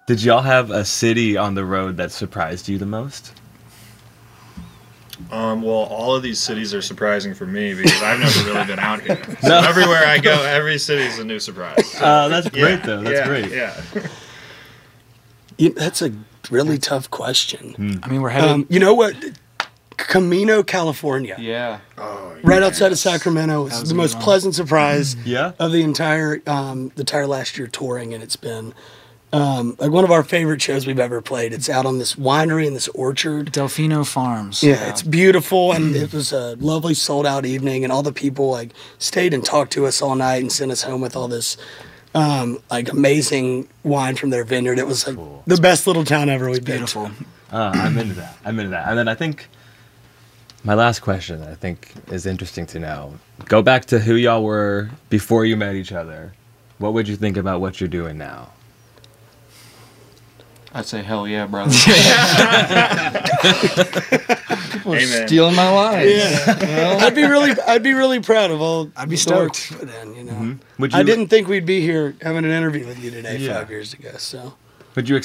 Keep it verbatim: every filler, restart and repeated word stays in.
Did y'all have a city on the road that surprised you the most? Um, well, all of these cities are surprising for me because I've never really been out here. So no. Everywhere I go, every city is a new surprise. So, uh, that's great, yeah, though. That's yeah, great. Yeah. You, that's a really tough question. Hmm. I mean, we're headed. Um, you know what? Camino, California. Yeah. Oh, Right yes. outside of Sacramento. It was, was the a most good one. pleasant surprise Yeah. of the entire um, the entire last year touring, and it's been um, like one of our favorite shows we've ever played. It's out on this winery in this orchard. Delfino Farms. Yeah, it's beautiful, and it was a lovely sold out evening, and all the people like stayed and talked to us all night and sent us home with all this um, like amazing wine from their vineyard. It was like Cool. the best little town ever we've been beautiful. to. Uh, I'm into that. I'm into that. And then I think my last question, I think, is interesting to know. Go back to who y'all were before you met each other. What would you think about what you're doing now? I'd say hell yeah, brother. People are Amen. stealing my life. Yeah, I'd be really, I'd be really proud of all. I'd be the work stoked. put in, you know. Mm-hmm. Would you, I didn't think we'd be here having an interview with you today Yeah. five years ago. So Would you